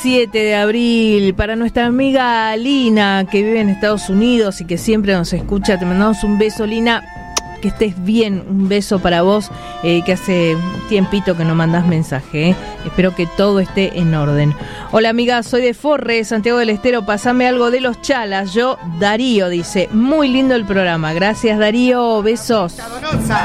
7 de abril. Para nuestra amiga Lina, que vive en Estados Unidos y que siempre nos escucha, te mandamos un beso, Lina. Que estés bien, un beso para vos, que hace tiempito que no mandás mensaje, Espero que todo esté en orden. Hola amiga, soy de Forre, Santiago del Estero, pasame algo de los Chalas. Yo, Darío, dice, muy lindo el programa. Gracias Darío, besos.